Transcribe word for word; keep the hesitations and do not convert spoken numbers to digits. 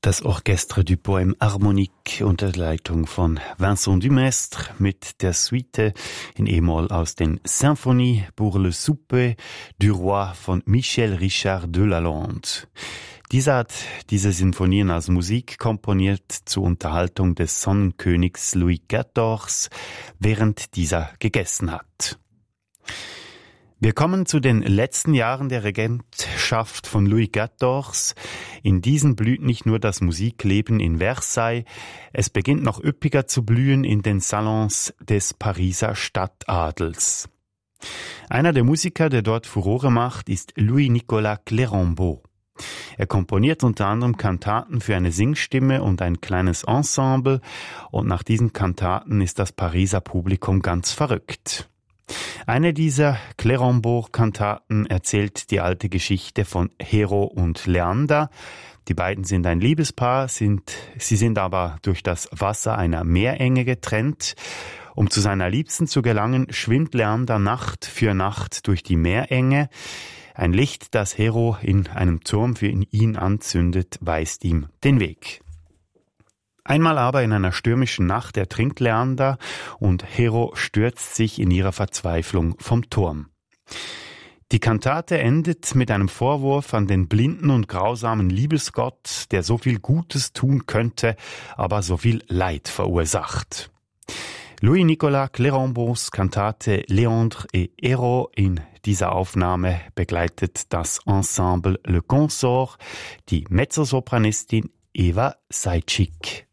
Das Orchestre du Poème Harmonique unter Leitung von Vincent Dumestre mit der Suite in E-Moll aus den Symphonie pour le souper du roi von Michel Richard de Lalande. Dieser hat diese Sinfonien als Musik komponiert zur Unterhaltung des Sonnenkönigs Louis vierzehn, während dieser gegessen hat. Wir kommen zu den letzten Jahren der Regentschaft von Louis vierzehn. In diesen blüht nicht nur das Musikleben in Versailles, es beginnt noch üppiger zu blühen in den Salons des Pariser Stadtadels. Einer der Musiker, der dort Furore macht, ist Louis-Nicolas Clérambault. Er komponiert unter anderem Kantaten für eine Singstimme und ein kleines Ensemble, und nach diesen Kantaten ist das Pariser Publikum ganz verrückt. Eine dieser Clérambault-Kantaten erzählt die alte Geschichte von Hero und Leander. Die beiden sind ein Liebespaar, sind, sie sind aber durch das Wasser einer Meerenge getrennt. Um zu seiner Liebsten zu gelangen, schwimmt Leander Nacht für Nacht durch die Meerenge. Ein Licht, das Hero in einem Turm für ihn anzündet, weist ihm den Weg. Einmal aber in einer stürmischen Nacht ertrinkt Leander und Hero stürzt sich in ihrer Verzweiflung vom Turm. Die Kantate endet mit einem Vorwurf an den blinden und grausamen Liebesgott, der so viel Gutes tun könnte, aber so viel Leid verursacht. Louis-Nicolas Clérambaults Kantate Léandre et Héros, in dieser Aufnahme begleitet das Ensemble Le Consort die Mezzosopranistin Eva Seiczyk.